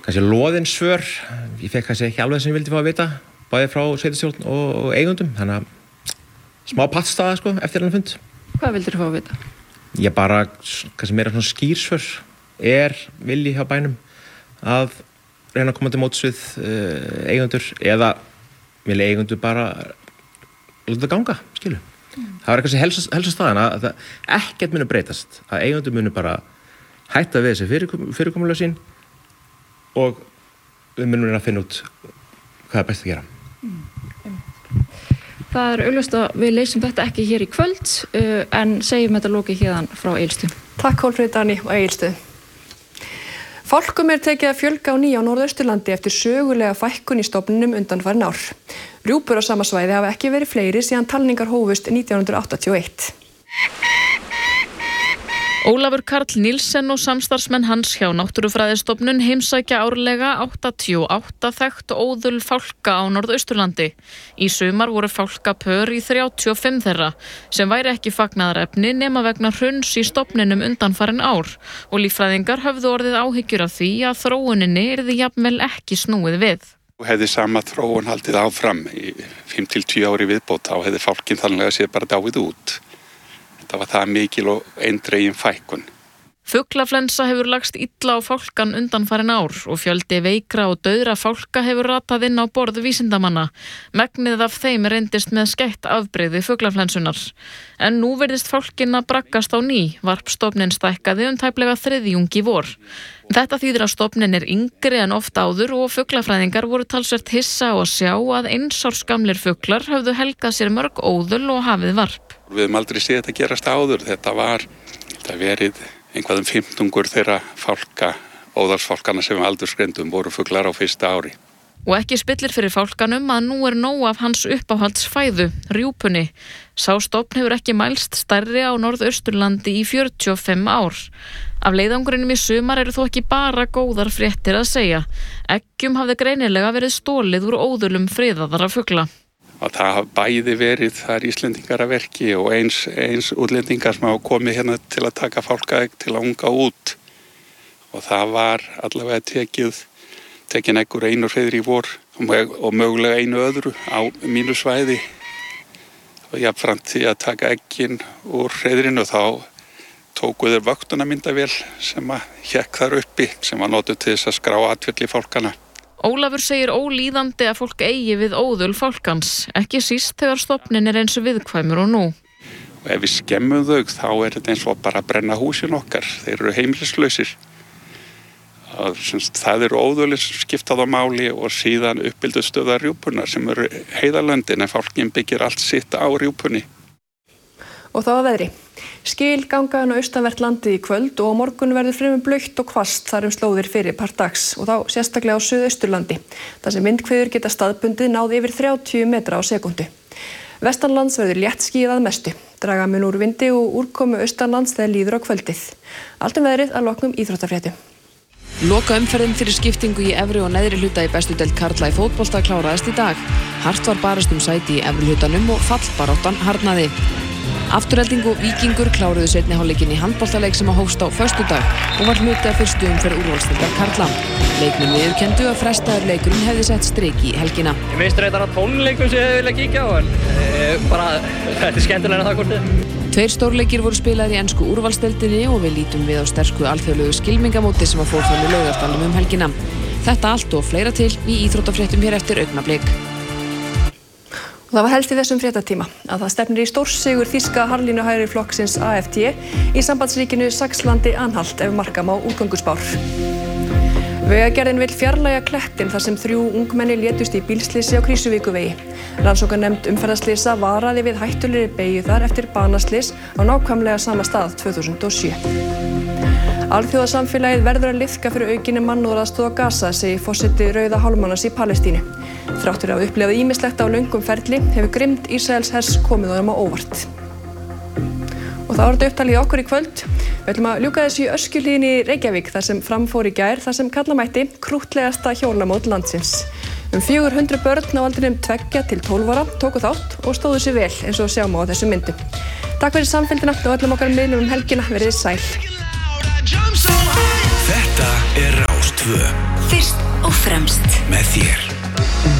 kannski loðin svör. Ég fekk kannski ekki alveg sem ég vildi fá að vita, bæði frá sveitarstjórn og eigundum, þannig að smá pattstaða sko, eftir þennan fund. Hvað vildir þú fá að vita? Ég bara, kannski meira svona skýrsvör, vilji hjá bænum að reyna að koma til móts við eigendur eða vilja eigendur bara láta það ganga, skilu. Það var eitthvað sem helsta staðan að ekkert muni breytast, að eigendur muni bara hætta við þessi fyrirkomulega sín og við munum reyna að finna út hvað er best að gera. Það er augljóst að við leysum þetta ekki hér í kvöld en segjum þetta lokið hérðan frá Egilsstöðum. Takk Hólmfríður Dagný og Egilsstöðum. Fálkum er tekið að fjölga á ný á Norðausturlandi eftir sögulega fækkun í stofninum undanfarin ár. Rjúpur á sama svæði hafa ekki verið fleiri síðan talningar hófust 1981. Ólafur Karl Níelsen og samstarfsmenn hans hjá Náttúrufræðistofnun heimsækja árlega 88 þekkt óðul fálka á Norðausturlandi. Í sumar voru fálkapör í 35 þeirra, sem væri ekki fagnaðarefni nema vegna hruns í stofninum undanfarin ár og líffræðingar höfðu orðið áhyggjur af því að þróuninni yrði jafnvel ekki snúið við. Hefði sama þróun haldið áfram í 5-10 ári viðbót, þá hefði fálkinn þannig að sé bara dáið út. Það var það mikil og eindregin fækkun. Fuglaflensa hefur lagst illa á fálkan undanfarin ár og fjöldi veikra og dauðra fálka hefur ratað inn á borð vísindamanna. Megnið af þeim reyndist með skætt afbrigði fuglaflensunar. En nú virðist fálkin að braggast á ný, varpstofninn stækkaði tæplega þriðjung í vor. Þetta þýðir að stofninn er yngri en oft áður og fuglafræðingar voru talsvert hissa á að sjá að einsársgamlir fuglar höfðu helgað sér mörg óðul og hafið varp. Við höfum aldrei séð þetta gerast áður. Þetta verið einhvað 15 þeirra fálka, óðalsfálkana sem við aldursgrindum voru fuglar á fyrsta ári. Og ekki spillir fyrir fálkanum að nú er nóg af hans uppáhaldsfæðu, rjúpunni. Sá stofn hefur ekki mælst stærri á Norðausturlandi í 45 ár. Af leiðangrinum í sumar eru þó ekki bara góðar fréttir að segja. Eggjum hafði greinilega verið stólið úr óðulum friðaðara fugla. Og það hafa bæði verið þar Íslendingar að verki og eins útlendingar sem hafa komið hérna til að taka fálkaegg til að unga út. Og það var allavega tekin eggur einu hreiðri í vor og mögulega einu öðru á mínu svæði. Og jafnframt því að taka eggin úr hreiðrinu þá tóku þeir vöktunarmyndavél sem hékk þar uppi sem var notuð til þess að skrá atferli fálkana. Ólafur segir ólíðandi að fólk eigi við óðul fálkans, ekki síst þegar stofninn er eins viðkvæmur og nú. Og ef við skemmum þau þá er þetta eins og bara að brenna húsin okkar, þeir eru heimilislausir. Það eru óðulir sem skipta á máli og síðan uppbyldustöðar rjúpunar sem eru heiðarlöndin en fálkinn byggir allt sitt á rjúpunni. Og þá að veðri. Skil gangaðan á austanvert landið í kvöld og á morgun verður fremur blautt og hvasst þar slóðir fyrir part dags og þá sérstaklega á Suðausturlandi. Þar sem vindhviður geta staðbundið náð yfir 30 metra á sekúndu. Vestanlands verður léttskýjað að mestu. Draga mun úr vindi og úrkomu austanlands þegar líður á kvöldið. Allt veðrið að loknum íþróttafréttum. Lokaumferðin fyrir skiptingu í efri og neðri hluta í bestu deild karla í fótbolta kláraðist í dag. Hart var barist sæti í efri hlutanum og fallbaráttan harðnaði. Afturhelding og Víkingur kláruðu seinni hálfleikinn í handboltaleik sem hófst á föstudag og var hluti af fyrstu umferð úrvalsdeildar karla. Leikmenn viðurkenndu að frestaður leikurinn hefði sett strik í helgina. Ég minnst reyndar á tónleikum sem ég vilja kíkja á en þetta er skemmtilega en það kortið. 2 stórleikir voru spilaðir í ensku úrvalsdeildinni og við lítum við á sterku alþjóðlegu skylmingamóti sem fór fram í Laugardalnum helgina. Þetta allt og fleira til í íþróttafréttum hér eftir augnablik. Og það var helst í þessum fréttatíma að það stefnir í stórsigur þýska harðlínuhægri flokksins AfD í sambandsríkinu Saxlandi-Anhalt ef marka má útgönguspár. Vegagerðin vill fjarlægja klettinn þar sem 3 ungmenni létust í bílslysi á Krýsuvíkurvegi. Rannsóknarnefnd umferðarslysa varaði við hættulegri beygju þar eftir banaslys á nákvæmlega sama stað 2007. Alþjóðasamfélagið verður að liðka fyrir aukinni mannúðaraðstoð á Gaza, segir forseti Rauða hálfmánans í Palestínu. Þrátt fyrir að hafa upplifað ýmislegt á löngum ferli hefur grimmd Ísraelshers komið honum á óvart. Og það var þetta upptalið okkur í kvöld. Við ætlum að ljúka þessu í Öskjuhlíðinni í Reykjavík þar sem fram fór í gær þar sem kalla mætti krúttlegasta hjólamót landsins. 400 börn á aldrinum 2 til 12 ára tóku þátt og stóðu sig vel eins og sjáum á þessum myndum. Takk fyrir samfylgdina og öllum okkar miðlum helgina. Verið sæl. Þetta er Rás 2. Rás 2. Fyrst og fremst Með þér.